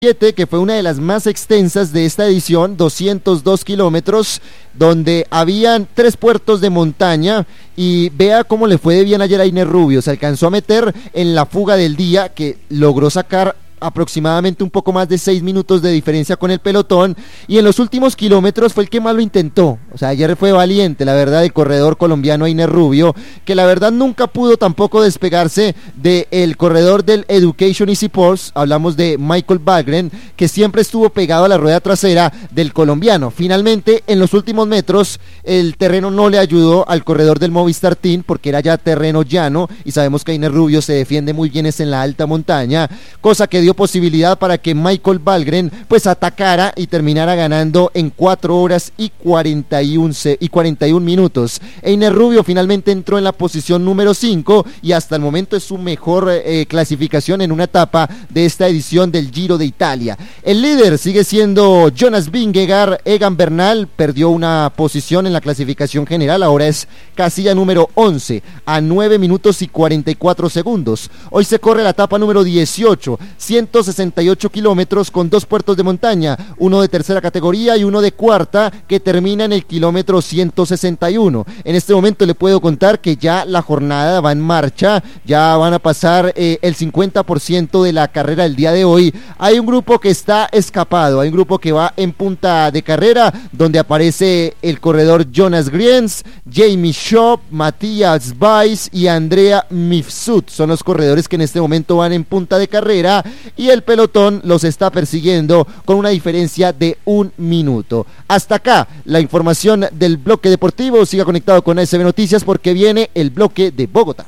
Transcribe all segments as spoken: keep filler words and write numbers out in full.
que fue una de las más extensas de esta edición, doscientos dos kilómetros, donde habían tres puertos de montaña, y vea cómo le fue de bien ayer a Iner Rubio. Se alcanzó a meter en la fuga del día, que logró sacar aproximadamente un poco más de seis minutos de diferencia con el pelotón, y en los últimos kilómetros fue el que más lo intentó. O sea, ayer fue valiente, la verdad, el corredor colombiano Iner Rubio, que la verdad nunca pudo tampoco despegarse del corredor del Education Easy Pulse. Hablamos de Michael Valgren, que siempre estuvo pegado a la rueda trasera del colombiano. Finalmente, en los últimos metros, el terreno no le ayudó al corredor del Movistar Team, porque era ya terreno llano, y sabemos que Iner Rubio se defiende muy bien es en la alta montaña, cosa que dio posibilidad para que Michael Valgren pues atacara y terminara ganando en cuatro horas y cuarenta y uno minutos. Iner Rubio finalmente entró en la posición número cinco, y hasta el momento es su mejor eh, clasificación en una etapa de esta edición del Giro de Italia. El líder sigue siendo Jonas Vingegaard. Egan Bernal perdió una posición en la clasificación general, ahora es casilla número once a nueve minutos y cuarenta y cuatro segundos. Hoy se corre la etapa número dieciocho, ciento sesenta y ocho kilómetros con dos puertos de montaña, uno de tercera categoría y uno de cuarta, que termina en el kilómetro ciento sesenta y uno. En este momento le puedo contar que ya la jornada va en marcha, ya van a pasar eh, el cincuenta por ciento de la carrera del día de hoy. Hay un grupo que está escapado, hay un grupo que va en punta de carrera, donde aparece el corredor Jonas Griens, Jamie Shop, Matías Weiss y Andrea Mifsud. Son los corredores que en este momento van en punta de carrera, y el pelotón los está persiguiendo con una diferencia de un minuto. Hasta acá la información del bloque deportivo. Siga conectado con A S B Noticias, porque viene el bloque de Bogotá.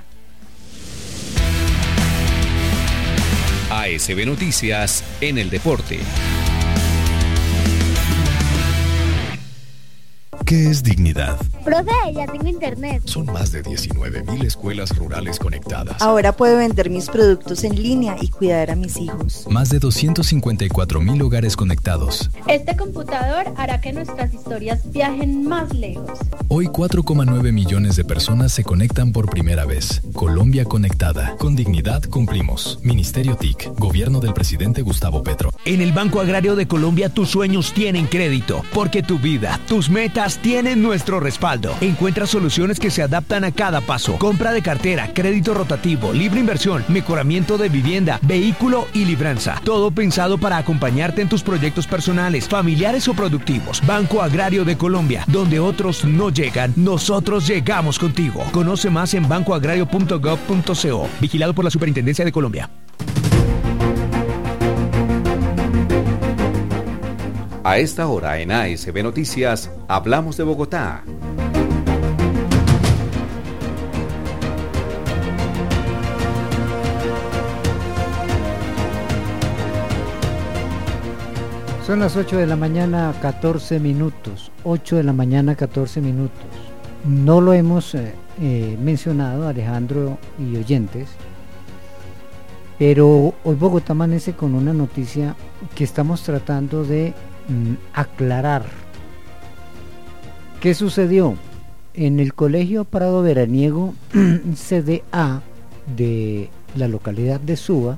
A S B Noticias en el deporte. ¿Qué es dignidad? Profe, ya tengo internet. Son más de diecinueve mil escuelas rurales conectadas. Ahora puedo vender mis productos en línea y cuidar a mis hijos. Más de doscientos cincuenta y cuatro mil hogares conectados. Este computador hará que nuestras historias viajen más lejos. Hoy cuatro coma nueve millones de personas se conectan por primera vez. Colombia conectada. Con dignidad cumplimos. Ministerio T I C. Gobierno del presidente Gustavo Petro. En el Banco Agrario de Colombia tus sueños tienen crédito, porque tu vida, tus metas tienen nuestro respaldo. Encuentra soluciones que se adaptan a cada paso. Compra de cartera, crédito rotativo, libre inversión, mejoramiento de vivienda, vehículo y libranza. Todo pensado para acompañarte en tus proyectos personales, familiares o productivos. Banco Agrario de Colombia, donde otros no llegan, nosotros llegamos contigo. Conoce más en banco agrario punto gov punto co. Vigilado por la Superintendencia de Colombia. A esta hora en A S B Noticias, hablamos de Bogotá. Son las ocho de la mañana, catorce minutos. ocho de la mañana, catorce minutos. No lo hemos eh, eh, mencionado, Alejandro y oyentes, pero hoy Bogotá amanece con una noticia que estamos tratando de mm, aclarar. ¿Qué sucedió? En el Colegio Prado Veraniego C D A de la localidad de Suba,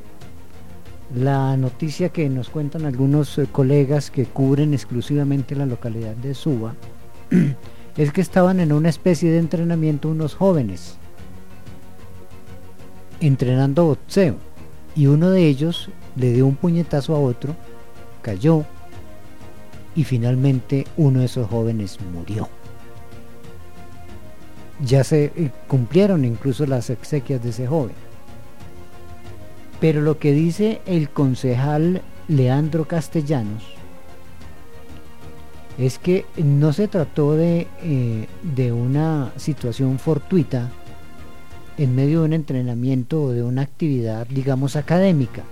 la noticia que nos cuentan algunos eh, colegas que cubren exclusivamente la localidad de Suba es que estaban en una especie de entrenamiento unos jóvenes entrenando boxeo, y uno de ellos le dio un puñetazo a otro, cayó, y finalmente uno de esos jóvenes murió. Ya se eh, cumplieron incluso las exequias de ese joven. Pero lo que dice el concejal Leandro Castellanos es que no se trató de, eh, de una situación fortuita en medio de un entrenamiento o de una actividad, digamos, académica.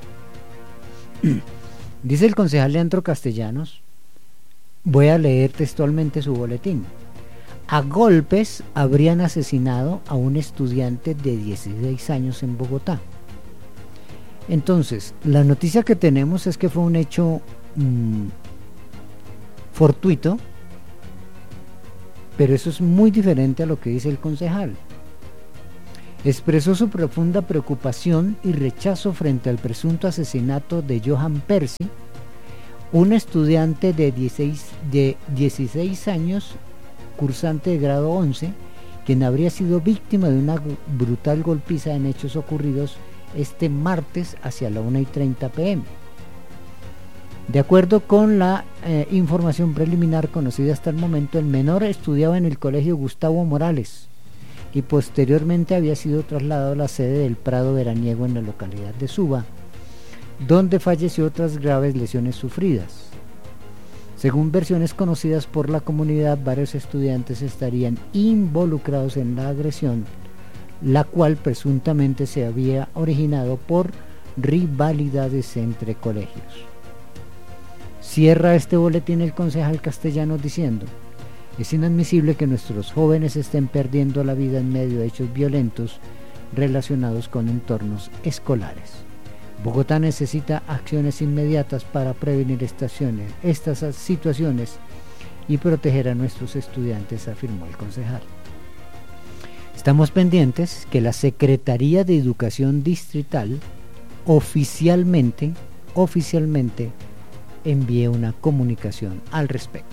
Dice el concejal Leandro Castellanos, voy a leer textualmente su boletín: a golpes habrían asesinado a un estudiante de dieciséis años en Bogotá. Entonces, la noticia que tenemos es que fue un hecho mmm, fortuito, pero eso es muy diferente a lo que dice el concejal. expresó su profunda preocupación y rechazo frente al presunto asesinato de Johan Percy, un estudiante de dieciséis, de dieciséis años, cursante de grado once, quien habría sido víctima de una brutal golpiza en hechos ocurridos este martes hacia la una y treinta pm. De acuerdo con la eh, información preliminar conocida hasta el momento, el menor estudiaba en el colegio Gustavo Morales y posteriormente había sido trasladado a la sede del Prado Veraniego en la localidad de Suba, donde falleció tras graves lesiones sufridas. Según versiones conocidas por la comunidad, varios estudiantes estarían involucrados en la agresión, la cual presuntamente se había originado por rivalidades entre colegios. Cierra este boletín el concejal Castellanos diciendo: es inadmisible que nuestros jóvenes estén perdiendo la vida en medio de hechos violentos relacionados con entornos escolares. Bogotá necesita acciones inmediatas para prevenir estaciones, estas situaciones y proteger a nuestros estudiantes, afirmó el concejal. Estamos pendientes que la Secretaría de Educación Distrital oficialmente, oficialmente envíe una comunicación al respecto.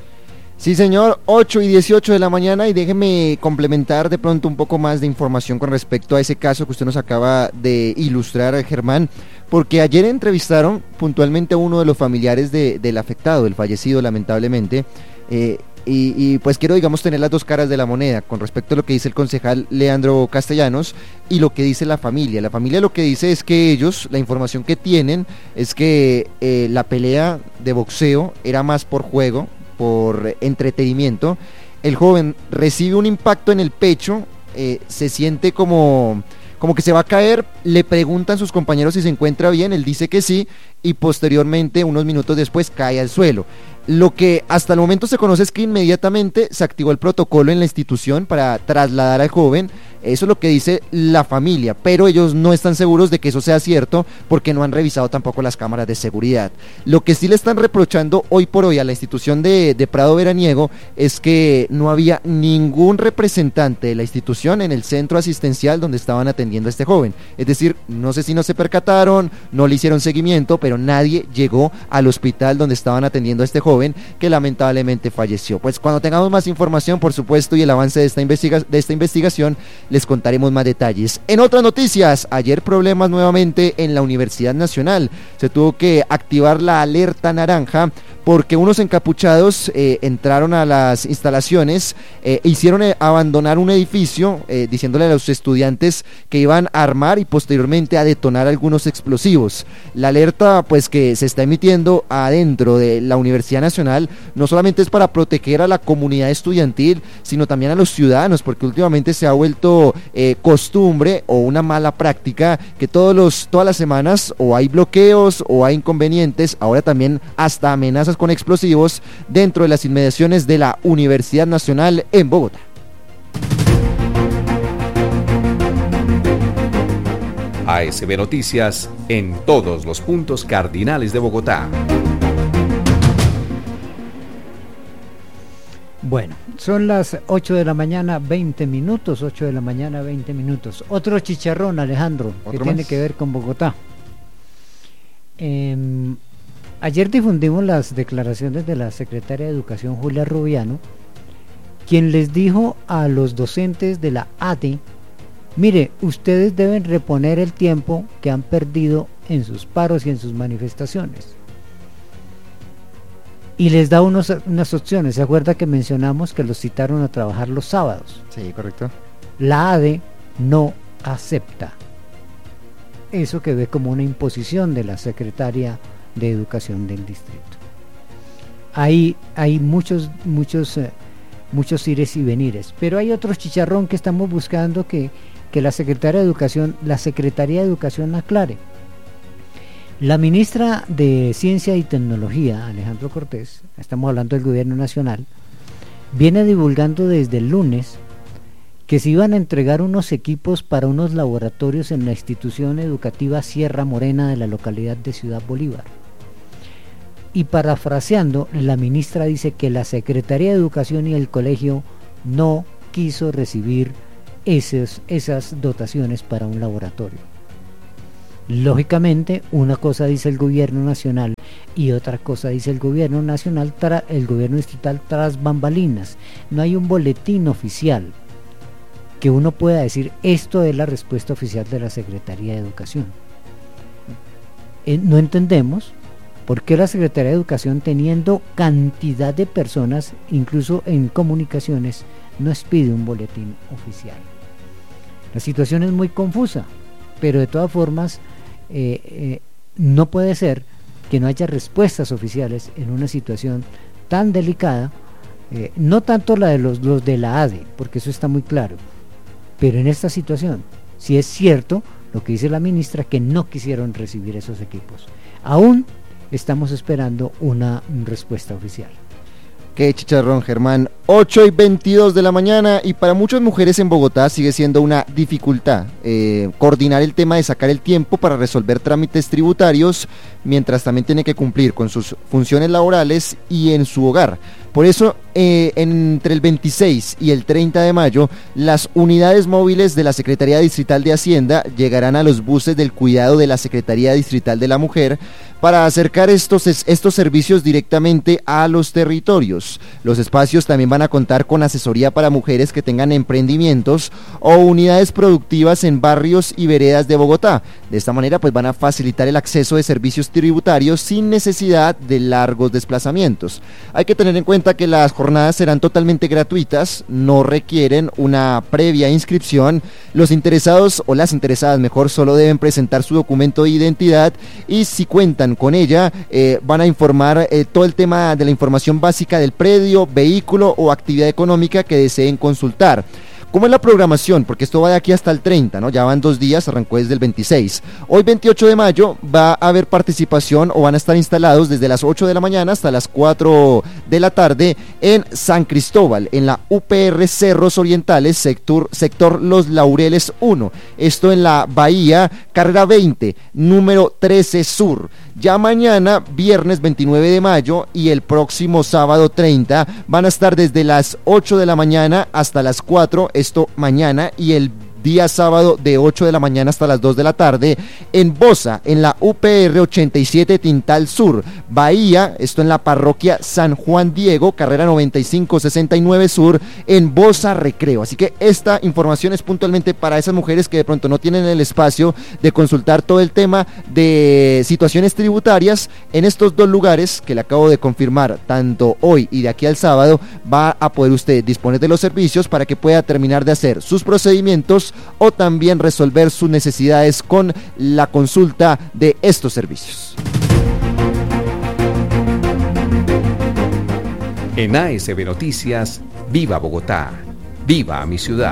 Sí, señor, ocho y dieciocho de la mañana, y déjeme complementar de pronto un poco más de información con respecto a ese caso que usted nos acaba de ilustrar, Germán, porque ayer entrevistaron puntualmente a uno de los familiares de, del afectado, el fallecido lamentablemente, eh, y, y pues quiero, digamos, tener las dos caras de la moneda con respecto a lo que dice el concejal Leandro Castellanos y lo que dice la familia. La familia lo que dice es que ellos, la información que tienen es que eh, la pelea de boxeo era más por juego, por entretenimiento. El joven recibe un impacto en el pecho, eh, se siente como, como que se va a caer, le preguntan sus compañeros si se encuentra bien, él dice que sí, y posteriormente, unos minutos después, cae al suelo. Lo que hasta el momento se conoce es que inmediatamente se activó el protocolo en la institución para trasladar al joven. Eso es lo que dice la familia, pero ellos no están seguros de que eso sea cierto porque no han revisado tampoco las cámaras de seguridad. Lo que sí le están reprochando hoy por hoy a la institución de, de Prado Veraniego es que no había ningún representante de la institución en el centro asistencial donde estaban atendiendo a este joven. Es decir, no sé si no se percataron, no le hicieron seguimiento, pero nadie llegó al hospital donde estaban atendiendo a este joven que lamentablemente falleció. Pues cuando tengamos más información, por supuesto, y el avance de esta, investiga- de esta investigación, les contaremos más detalles. En otras noticias, ayer problemas nuevamente en la Universidad Nacional. Se tuvo que activar la alerta naranja porque unos encapuchados eh, entraron a las instalaciones eh, e hicieron eh, abandonar un edificio eh, diciéndole a los estudiantes que iban a armar y posteriormente a detonar algunos explosivos. La alerta pues que se está emitiendo adentro de la Universidad Nacional no solamente es para proteger a la comunidad estudiantil, sino también a los ciudadanos, porque últimamente se ha vuelto eh, costumbre o una mala práctica que todos los, todas las semanas o hay bloqueos o hay inconvenientes, ahora también hasta amenazas con explosivos dentro de las inmediaciones de la Universidad Nacional en Bogotá. A S B Noticias en todos los puntos cardinales de Bogotá. Bueno, son las ocho de la mañana, veinte minutos, ocho de la mañana, veinte minutos. Otro chicharrón, Alejandro, que tiene que ver con Bogotá. Eh, ayer difundimos las declaraciones de la secretaria de Educación, Julia Rubiano, quien les dijo a los docentes de la A D E: mire, ustedes deben reponer el tiempo que han perdido en sus paros y en sus manifestaciones. Y les da unos, unas opciones. ¿Se acuerda que mencionamos que los citaron a trabajar los sábados? Sí, correcto. La A D E no acepta eso, que ve como una imposición de la secretaria de Educación del distrito. Hay, hay muchos, muchos, eh, muchos ires y venires, pero hay otro chicharrón que estamos buscando que, que la secretaria de Educación, la Secretaría de Educación aclare. La ministra de Ciencia y Tecnología, Alejandro Cortés, estamos hablando del gobierno nacional, viene divulgando desde el lunes que se iban a entregar unos equipos para unos laboratorios en la institución educativa Sierra Morena de la localidad de Ciudad Bolívar. Y parafraseando, la ministra dice que la Secretaría de Educación y el colegio no quiso recibir esos, esas dotaciones para un laboratorio. Lógicamente, una cosa dice el gobierno nacional y otra cosa dice el gobierno nacional, tra, el gobierno distrital tras bambalinas. No hay un boletín oficial que uno pueda decir esto es la respuesta oficial de la Secretaría de Educación. Eh, no entendemos por qué la Secretaría de Educación, teniendo cantidad de personas, incluso en comunicaciones, no expide un boletín oficial. La situación es muy confusa, pero de todas formas eh, eh, no puede ser que no haya respuestas oficiales en una situación tan delicada, eh, no tanto la de los, los de la A D E, porque eso está muy claro, pero en esta situación, si es cierto lo que dice la ministra, que no quisieron recibir esos equipos. Aún estamos esperando una respuesta oficial. Qué chicharrón, Germán. ocho y veintidós de la mañana, y para muchas mujeres en Bogotá sigue siendo una dificultad eh, coordinar el tema de sacar el tiempo para resolver trámites tributarios, mientras también tiene que cumplir con sus funciones laborales y en su hogar. Por eso, eh, entre el veintiséis y el treinta de mayo, las unidades móviles de la Secretaría Distrital de Hacienda llegarán a los buses del cuidado de la Secretaría Distrital de la Mujer para acercar estos, estos servicios directamente a los territorios. Los espacios también van a contar con asesoría para mujeres que tengan emprendimientos o unidades productivas en barrios y veredas de Bogotá. De esta manera, pues van a facilitar el acceso de servicios tributarios sin necesidad de largos desplazamientos. Hay que tener en cuenta que las jornadas serán totalmente gratuitas, no requieren una previa inscripción. Los interesados o las interesadas, mejor, solo deben presentar su documento de identidad, y si cuentan con ella, eh, van a informar eh, todo el tema de la información básica del predio, vehículo o actividad económica que deseen consultar. ¿Cómo es la programación? Porque esto va de aquí hasta el treinta, ¿no? Ya van dos días, arrancó desde el veintiséis. Hoy, veintiocho de mayo, va a haber participación, o van a estar instalados desde las ocho de la mañana hasta las cuatro de la tarde en San Cristóbal, en la U P R Cerros Orientales, sector, sector Los Laureles uno. Esto en la Bahía, carrera veinte, número trece Sur. Ya mañana, viernes veintinueve de mayo, y el próximo sábado treinta, van a estar desde las ocho de la mañana hasta las cuatro, esto mañana, y el día sábado de ocho de la mañana hasta las dos de la tarde en Bosa, en la U P R ochenta y siete Tintal Sur. Bahía, esto en la parroquia San Juan Diego, carrera noventa y cinco sesenta y nueve Sur, en Bosa Recreo. Así que esta información es puntualmente para esas mujeres que de pronto no tienen el espacio de consultar todo el tema de situaciones tributarias. En estos dos lugares que le acabo de confirmar, tanto hoy y de aquí al sábado, va a poder usted disponer de los servicios para que pueda terminar de hacer sus procedimientos o también resolver sus necesidades con la consulta de estos servicios. En A S B Noticias, viva Bogotá, viva mi ciudad.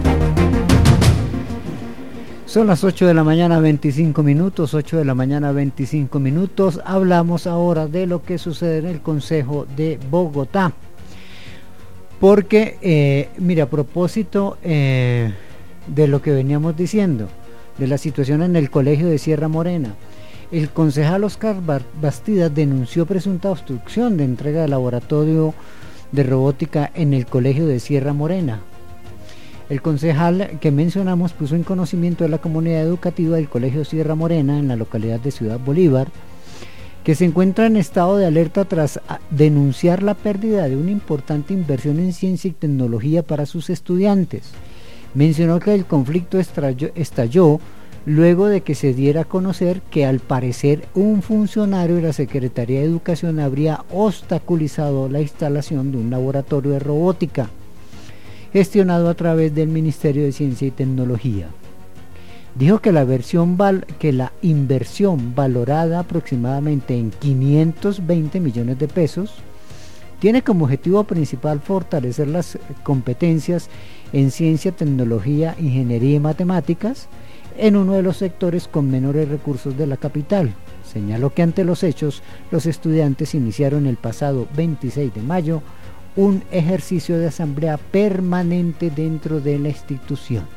Son las ocho de la mañana, veinticinco minutos, ocho de la mañana, veinticinco minutos. Hablamos ahora de lo que sucede en el Consejo de Bogotá. Porque, eh, mira, a propósito eh, de lo que veníamos diciendo, de la situación en el colegio de Sierra Morena, el concejal Oscar Bastidas denunció presunta obstrucción de entrega de laboratorio de robótica en el colegio de Sierra Morena. El concejal que mencionamos puso en conocimiento de la comunidad educativa del colegio Sierra Morena en la localidad de Ciudad Bolívar, que se encuentra en estado de alerta tras denunciar la pérdida de una importante inversión en ciencia y tecnología para sus estudiantes. Mencionó que el conflicto estalló, estalló luego de que se diera a conocer que al parecer un funcionario de la Secretaría de Educación habría obstaculizado la instalación de un laboratorio de robótica gestionado a través del Ministerio de Ciencia y Tecnología. Dijo que la, versión val, que la inversión valorada aproximadamente en quinientos veinte millones de pesos tiene como objetivo principal fortalecer las competencias en ciencia, tecnología, ingeniería y matemáticas en uno de los sectores con menores recursos de la capital. Señaló que ante los hechos, los estudiantes iniciaron el pasado veintiséis de mayo un ejercicio de asamblea permanente dentro de la institución.